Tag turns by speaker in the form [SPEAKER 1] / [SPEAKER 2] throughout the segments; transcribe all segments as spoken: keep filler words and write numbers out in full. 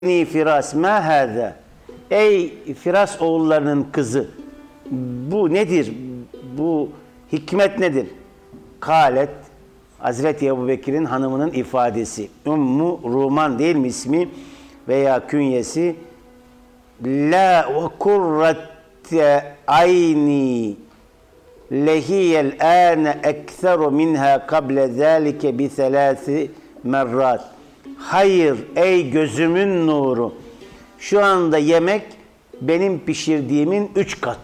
[SPEAKER 1] Ni Firas ma hâzâ. Ey Firas oğullarının kızı, bu nedir? Bu hikmet nedir? Kâlet, Hazreti Ebubekir'in hanımının ifadesi. Ümmü Ruman değil mi ismi veya künyesi? La ve kurrate ayni lehiyel âne ekseru minha kable zâlike bi selâsi merrat. Hayır ey gözümün nuru. Şu anda yemek benim pişirdiğimin üç katı.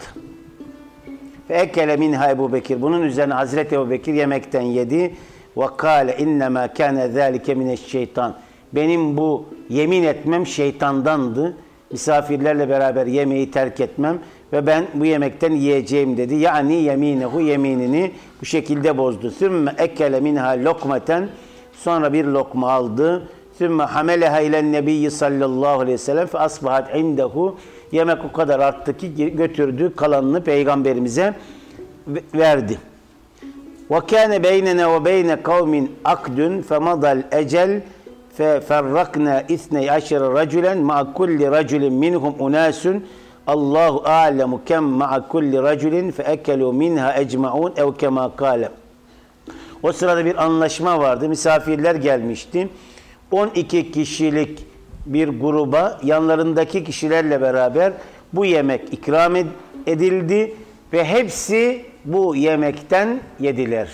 [SPEAKER 1] Ve ekele minha Ebubekir. Bunun üzerine Hazreti Ebubekir yemekten yedi. Ve kâle innemâ kâne zâlike mineşşeytan. Benim bu yemin etmem şeytandandı. Misafirlerle beraber yemeği terk etmem ve ben bu yemekten yiyeceğim dedi. Yani yeminehu, yeminini bu şekilde bozdu. Sümme ekele minha lokmeten. Sonra bir lokma aldı. Sümme hameleha ilen nebiyyi sallallahu aleyhi ve sellem fe asbahat indehu. Yemek o kadar arttı ki götürdü, kalanını peygamberimize verdi. Ve kâne beynene ve beyne kavmin akdun femadal ecel fe ferrakna isney aşere raculen ma'a kulli raculin minhum unasun Allahu a'lemu kem ma'a kulli raculin fe ekelu minha ecmaun ev kema kâle. O sırada bir anlaşma vardı. Misafirler gelmişti. on iki kişilik bir gruba yanlarındaki kişilerle beraber bu yemek ikram edildi ve hepsi bu yemekten yediler.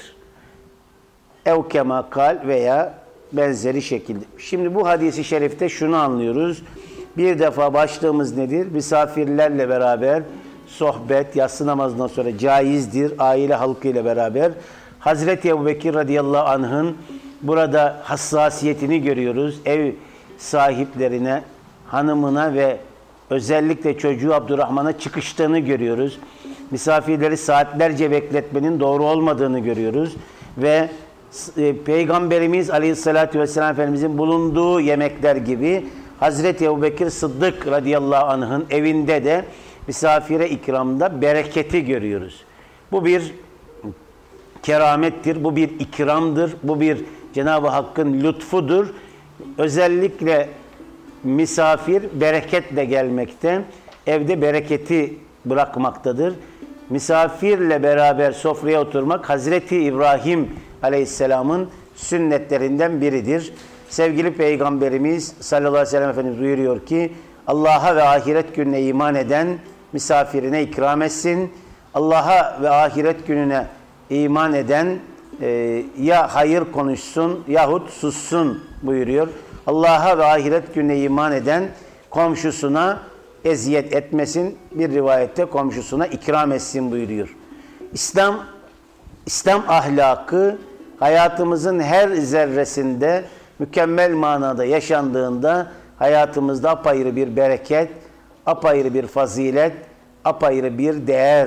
[SPEAKER 1] Ev kema kal veya benzeri şekilde. Şimdi bu hadisi şerifte şunu anlıyoruz. Bir defa başlığımız nedir? Misafirlerle beraber sohbet, yatsı namazından sonra caizdir. Aile halkıyla beraber. Hazreti Ebubekir radıyallahu anh'ın burada hassasiyetini görüyoruz. Ev sahiplerine, hanımına ve özellikle çocuğu Abdurrahman'a çıkıştığını görüyoruz. Misafirleri saatlerce bekletmenin doğru olmadığını görüyoruz. Ve e, Peygamberimiz Aleyhisselatü Vesselam Efendimizin bulunduğu yemekler gibi Hazreti Ebubekir Sıddık radıyallahu anh'ın evinde de misafire ikramda bereketi görüyoruz. Bu bir keramettir, bu bir ikramdır, bu bir Cenab-ı Hakk'ın lütfudur. Özellikle misafir bereketle gelmekte, evde bereketi bırakmaktadır. Misafirle beraber sofraya oturmak Hazreti İbrahim Aleyhisselam'ın sünnetlerinden biridir. Sevgili Peygamberimiz sallallahu aleyhi ve sellem Efendimiz buyuruyor ki Allah'a ve ahiret gününe iman eden misafirine ikram etsin. Allah'a ve ahiret gününe iman eden e, ya hayır konuşsun yahut sussun buyuruyor. Allah'a ve ahiret gününe iman eden komşusuna eziyet etmesin, bir rivayette komşusuna ikram etsin buyuruyor. İslam, İslam ahlakı hayatımızın her zerresinde mükemmel manada yaşandığında hayatımızda apayrı bir bereket, apayrı bir fazilet, apayrı bir değer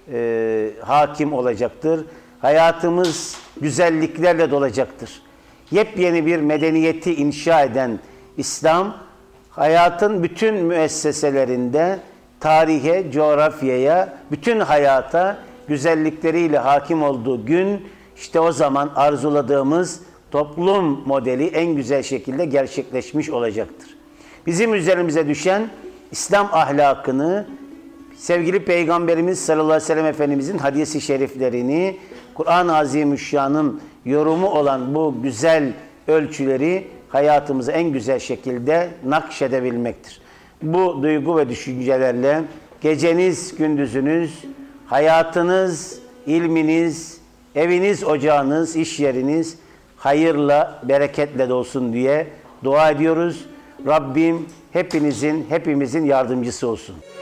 [SPEAKER 1] e, hakim olacaktır. Hayatımız güzelliklerle dolacaktır. Yepyeni bir medeniyeti inşa eden İslam, hayatın bütün müesseselerinde, tarihe, coğrafyaya, bütün hayata güzellikleriyle hakim olduğu gün, işte o zaman arzuladığımız toplum modeli en güzel şekilde gerçekleşmiş olacaktır. Bizim üzerimize düşen İslam ahlakını, sevgili Peygamberimiz sallallahu aleyhi ve sellem Efendimizin hadis-i şeriflerini, Kur'an-ı Azimüşşan'ın yorumu olan bu güzel ölçüleri hayatımıza en güzel şekilde nakşedebilmektir. Bu duygu ve düşüncelerle geceniz, gündüzünüz, hayatınız, ilminiz, eviniz, ocağınız, iş yeriniz hayırla, bereketle dolsun diye dua ediyoruz. Rabbim hepinizin, hepimizin yardımcısı olsun.